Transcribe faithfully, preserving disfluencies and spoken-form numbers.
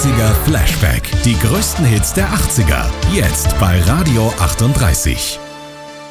achtziger Flashback. Die größten Hits der achtziger. Jetzt bei Radio achtunddreißig.